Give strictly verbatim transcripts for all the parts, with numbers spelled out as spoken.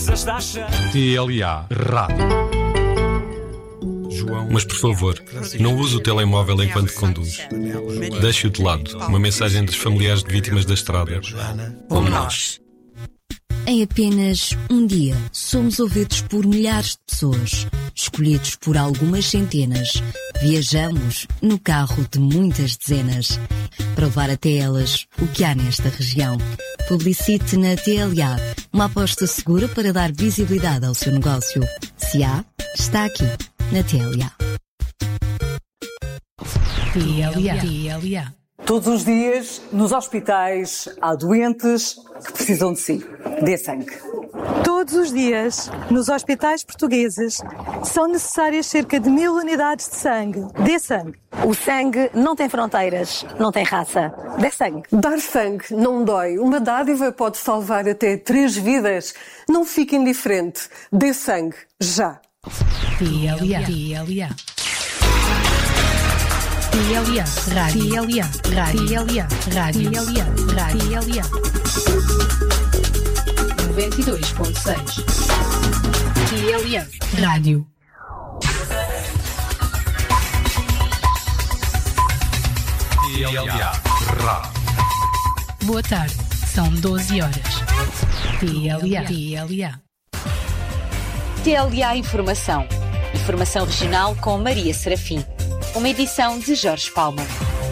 T L A Rádio. Mas, por favor, não use o telemóvel enquanto conduz. Deixe-o de lado. Uma mensagem dos familiares de vítimas da estrada. Como nós. Em apenas um dia, somos ouvidos por milhares de pessoas, escolhidos por algumas centenas. Viajamos no carro de muitas dezenas, para levar até elas o que há nesta região. Publicite na T L A, uma aposta segura para dar visibilidade ao seu negócio. Se há, está aqui, na T L A. T L A. T L A. Todos os dias, nos hospitais, há doentes que precisam de si. Dê sangue. Todos os dias, nos hospitais portugueses, são necessárias cerca de mil unidades de sangue. Dê sangue. O sangue não tem fronteiras, não tem raça. Dê sangue. Dar sangue não dói. Uma dádiva pode salvar até três vidas. Não fique indiferente. Dê sangue, já. T L A. T L A. T L A, Rádio, T L A, Rádio, T L A, Rádio, T L A, Rádio, T L A. noventa e dois ponto seis. T L A, Rádio. T L A Rádio. Boa tarde, são doze horas. T L A, T L A. T L A Informação. Informação regional com Maria Serafim. Uma edição de Jorge Palma.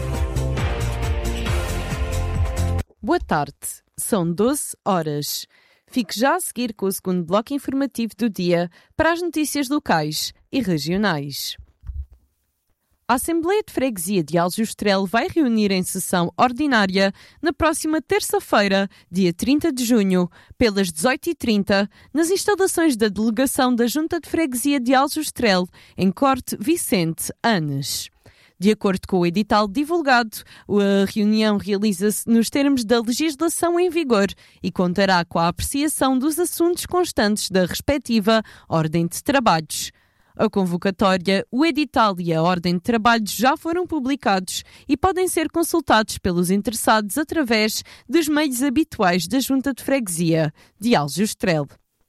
Boa tarde, são doze horas. Fique já a seguir com o segundo bloco informativo do dia para as notícias locais e regionais. A Assembleia de Freguesia de Aljustrel vai reunir em sessão ordinária na próxima terça-feira, dia trinta de junho, pelas dezoito e trinta, nas instalações da Delegação da Junta de Freguesia de Aljustrel, em Corte Vicente Anes. De acordo com o edital divulgado, a reunião realiza-se nos termos da legislação em vigor e contará com a apreciação dos assuntos constantes da respectiva Ordem de Trabalhos. A convocatória, o edital e a ordem de trabalhos já foram publicados e podem ser consultados pelos interessados através dos meios habituais da Junta de Freguesia de Aljustrel.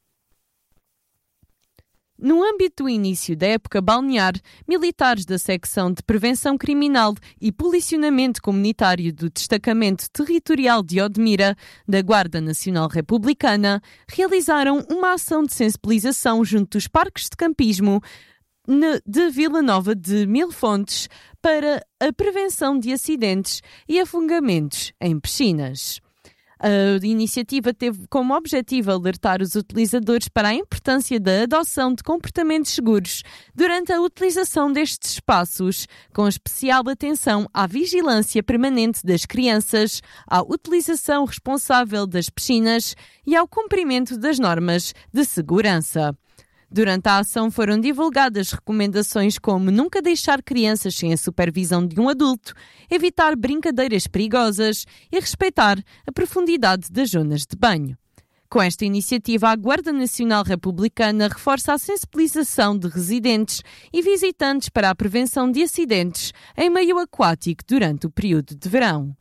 No âmbito do início da época balnear, militares da Secção de Prevenção Criminal e Policionamento Comunitário do Destacamento Territorial de Odmira, da Guarda Nacional Republicana, realizaram uma ação de sensibilização junto dos parques de campismo de Vila Nova de Mil Fontes para a prevenção de acidentes e afogamentos em piscinas. A iniciativa teve como objetivo alertar os utilizadores para a importância da adoção de comportamentos seguros durante a utilização destes espaços, com especial atenção à vigilância permanente das crianças, à utilização responsável das piscinas e ao cumprimento das normas de segurança. Durante a ação foram divulgadas recomendações como nunca deixar crianças sem a supervisão de um adulto, evitar brincadeiras perigosas e respeitar a profundidade das zonas de banho. Com esta iniciativa, a Guarda Nacional Republicana reforça a sensibilização de residentes e visitantes para a prevenção de acidentes em meio aquático durante o período de verão.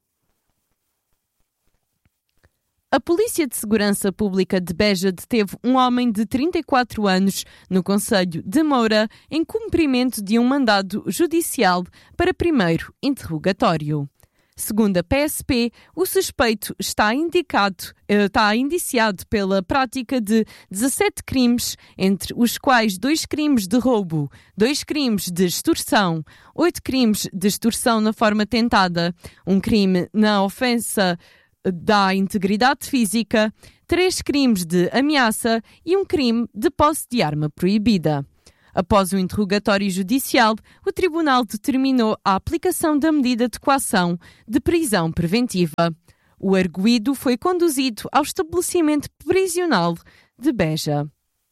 A Polícia de Segurança Pública de Beja deteve um homem de trinta e quatro anos no concelho de Moura em cumprimento de um mandado judicial para primeiro interrogatório. Segundo a P S P, o suspeito está, indicado, está indiciado pela prática de dezassete crimes, entre os quais dois crimes de roubo, dois crimes de extorsão, oito crimes de extorsão na forma tentada, um crime na ofensa da integridade física, três crimes de ameaça e um crime de posse de arma proibida. Após o interrogatório judicial, o Tribunal determinou a aplicação da medida de coação de prisão preventiva. O arguido foi conduzido ao estabelecimento prisional de Beja.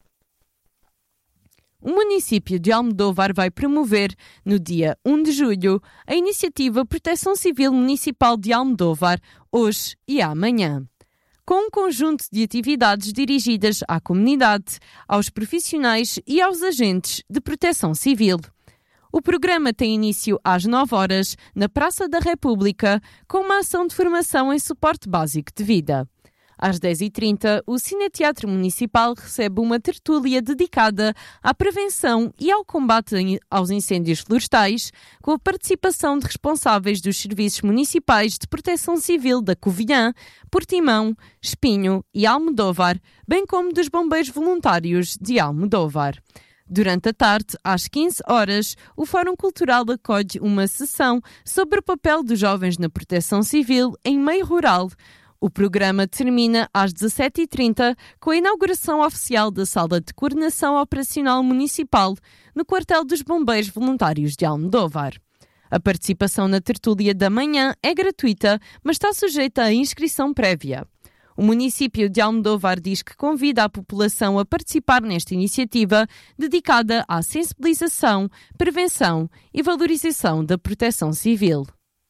O município de Almodóvar vai promover, no dia um de julho, a iniciativa Proteção Civil Municipal de Almodóvar, hoje e amanhã, com um conjunto de atividades dirigidas à comunidade, aos profissionais e aos agentes de proteção civil. O programa tem início às nove horas, na Praça da República, com uma ação de formação em suporte básico de vida. Às dez e trinta, o Cineteatro Municipal recebe uma tertúlia dedicada à prevenção e ao combate aos incêndios florestais, com a participação de responsáveis dos serviços municipais de proteção civil da Covilhã, Portimão, Espinho e Almodóvar, bem como dos bombeiros voluntários de Almodóvar. Durante a tarde, às quinze horas, o Fórum Cultural acolhe uma sessão sobre o papel dos jovens na proteção civil em meio rural. O programa termina às dezassete e trinta com a inauguração oficial da Sala de Coordenação Operacional Municipal no Quartel dos Bombeiros Voluntários de Almodóvar. A participação na tertúlia da manhã é gratuita, mas está sujeita à inscrição prévia. O município de Almodóvar diz que convida a população a participar nesta iniciativa dedicada à sensibilização, prevenção e valorização da proteção civil.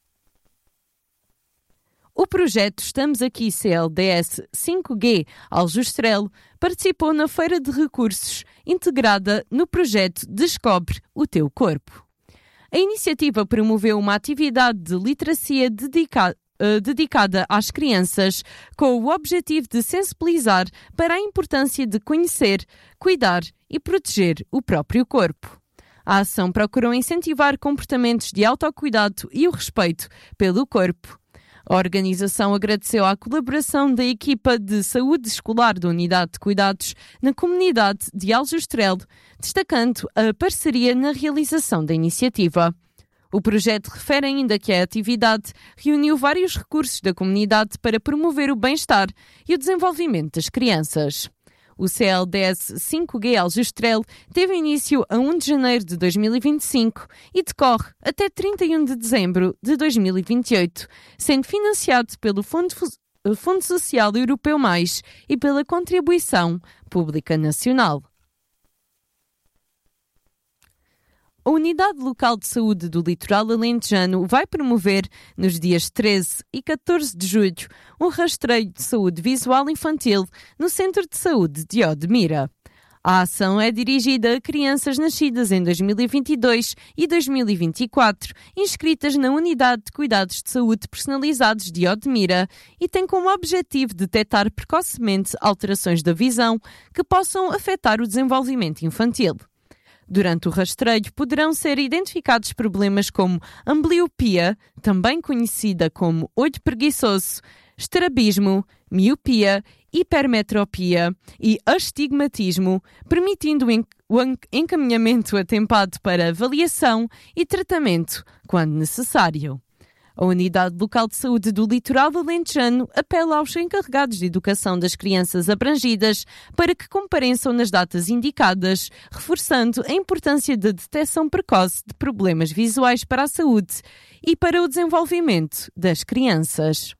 O projeto Estamos Aqui C L D S cinco G Aljustrel participou na Feira de Recursos, integrada no projeto Descobre o Teu Corpo. A iniciativa promoveu uma atividade de literacia dedica- uh, dedicada às crianças, com o objetivo de sensibilizar para a importância de conhecer, cuidar e proteger o próprio corpo. A ação procurou incentivar comportamentos de autocuidado e o respeito pelo corpo. A organização agradeceu a colaboração da equipa de saúde escolar da Unidade de Cuidados na comunidade de Aljustrel, destacando a parceria na realização da iniciativa. O projeto refere ainda que a atividade reuniu vários recursos da comunidade para promover o bem-estar e o desenvolvimento das crianças. O C L D S cinco G Aljustrel teve início a primeiro de janeiro de dois mil e vinte e cinco e decorre até trinta e um de dezembro de dois mil e vinte e oito, sendo financiado pelo Fundo, Fundo Social Europeu Mais e pela Contribuição Pública Nacional. A Unidade Local de Saúde do Litoral Alentejano vai promover, nos dias treze e catorze de julho, um rastreio de saúde visual infantil no Centro de Saúde de Odmira. A ação é dirigida a crianças nascidas em dois mil e vinte e dois e dois mil e vinte e quatro, inscritas na Unidade de Cuidados de Saúde Personalizados de Odmira, e tem como objetivo detectar precocemente alterações da visão que possam afetar o desenvolvimento infantil. Durante o rastreio poderão ser identificados problemas como ambliopia, também conhecida como olho preguiçoso, estrabismo, miopia, hipermetropia e astigmatismo, permitindo o encaminhamento atempado para avaliação e tratamento quando necessário. A Unidade Local de Saúde do Litoral Alentejano apela aos encarregados de educação das crianças abrangidas para que compareçam nas datas indicadas, reforçando a importância da detecção precoce de problemas visuais para a saúde e para o desenvolvimento das crianças.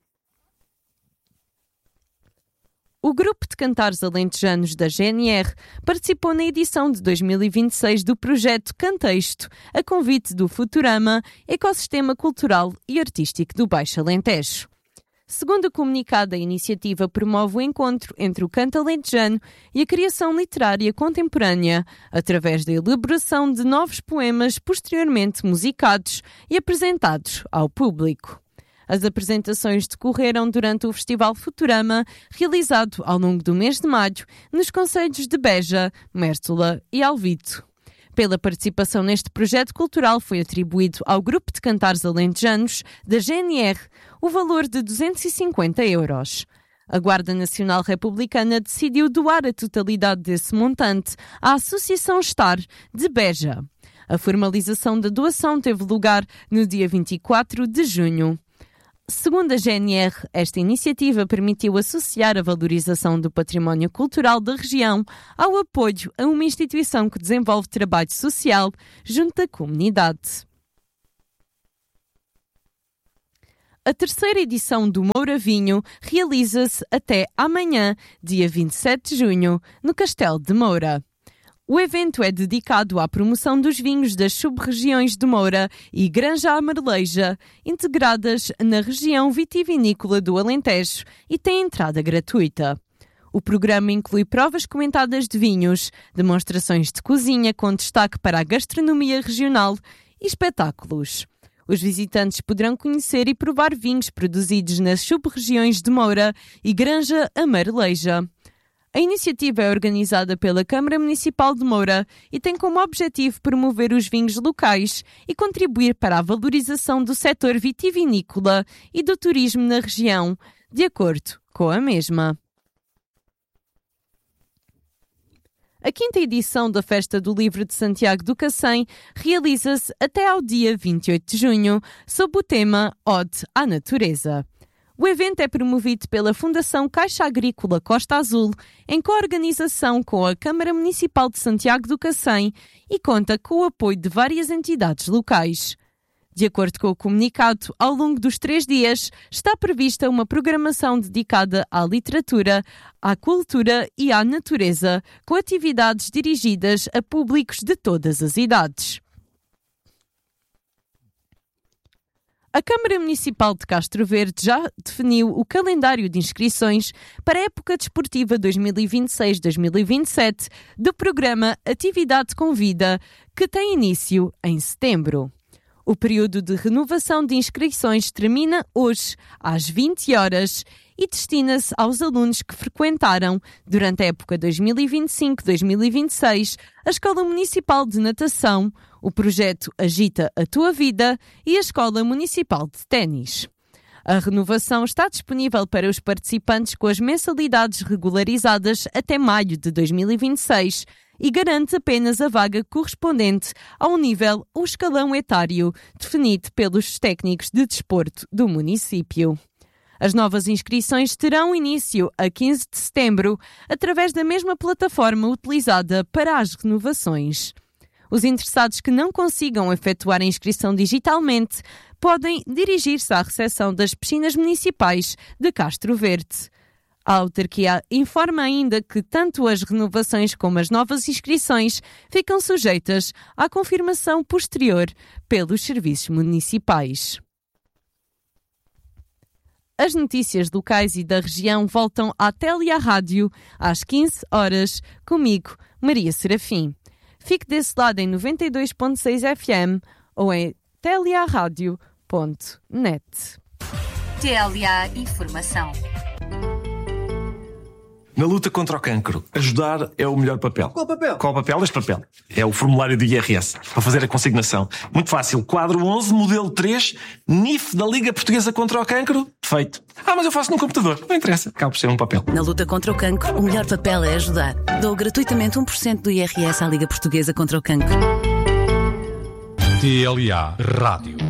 O Grupo de Cantares Alentejanos da G N R participou na edição de dois mil e vinte e seis do projeto Cantexto, a convite do Futurama, Ecossistema Cultural e Artístico do Baixo Alentejo. Segundo o comunicado, a iniciativa promove o encontro entre o canto alentejano e a criação literária contemporânea, através da elaboração de novos poemas posteriormente musicados e apresentados ao público. As apresentações decorreram durante o Festival Futurama, realizado ao longo do mês de maio, nos concelhos de Beja, Mértola e Alvito. Pela participação neste projeto cultural foi atribuído ao Grupo de Cantares Alentejanos da G N R o valor de duzentos e cinquenta euros. A Guarda Nacional Republicana decidiu doar a totalidade desse montante à Associação Star de Beja. A formalização da doação teve lugar no dia vinte e quatro de junho. Segundo a G N R, esta iniciativa permitiu associar a valorização do património cultural da região ao apoio a uma instituição que desenvolve trabalho social junto da comunidade. A terceira edição do Moura Vinho realiza-se até amanhã, dia vinte e sete de junho, no Castelo de Moura. O evento é dedicado à promoção dos vinhos das sub-regiões de Moura e Granja Amareleja, integradas na região vitivinícola do Alentejo, e tem entrada gratuita. O programa inclui provas comentadas de vinhos, demonstrações de cozinha com destaque para a gastronomia regional e espetáculos. Os visitantes poderão conhecer e provar vinhos produzidos nas sub-regiões de Moura e Granja Amareleja. A iniciativa é organizada pela Câmara Municipal de Moura e tem como objetivo promover os vinhos locais e contribuir para a valorização do setor vitivinícola e do turismo na região, de acordo com a mesma. A quinta edição da Festa do Livro de Santiago do Cacém realiza-se até ao dia vinte e oito de junho, sob o tema Ode à Natureza. O evento é promovido pela Fundação Caixa Agrícola Costa Azul, em coorganização com a Câmara Municipal de Santiago do Cacém e conta com o apoio de várias entidades locais. De acordo com o comunicado, ao longo dos três dias está prevista uma programação dedicada à literatura, à cultura e à natureza, com atividades dirigidas a públicos de todas as idades. A Câmara Municipal de Castro Verde já definiu o calendário de inscrições para a época desportiva dois mil e vinte e seis dois mil e vinte e sete do programa Atividade com Vida, que tem início em setembro. O período de renovação de inscrições termina hoje, às vinte horas, e destina-se aos alunos que frequentaram, durante a época dois mil e vinte e cinco dois mil e vinte e seis, a Escola Municipal de Natação, o projeto Agita a Tua Vida e a Escola Municipal de Ténis. A renovação está disponível para os participantes com as mensalidades regularizadas até maio de dois mil e vinte e seis e garante apenas a vaga correspondente ao nível ou escalão etário definido pelos técnicos de desporto do município. As novas inscrições terão início a quinze de setembro, através da mesma plataforma utilizada para as renovações. Os interessados que não consigam efetuar a inscrição digitalmente podem dirigir-se à recepção das piscinas municipais de Castro Verde. A autarquia informa ainda que tanto as renovações como as novas inscrições ficam sujeitas à confirmação posterior pelos serviços municipais. As notícias locais e da região voltam à tele e à rádio às quinze horas, comigo, Maria Serafim. Fique desse lado em noventa e dois ponto seis F M ou em telearadio ponto net. T L A Informação. Na luta contra o cancro, ajudar é o melhor papel. Qual papel? Qual papel? Este papel. É o formulário do I R S, para fazer a consignação. Muito fácil. Quadro onze, modelo três, N I F da Liga Portuguesa contra o Cancro. Feito. Ah, mas eu faço no computador. Não interessa. Acaba por ser um papel. Na luta contra o cancro, o melhor papel é ajudar. Dou gratuitamente um por cento do I R S à Liga Portuguesa contra o Cancro. T L A Rádio.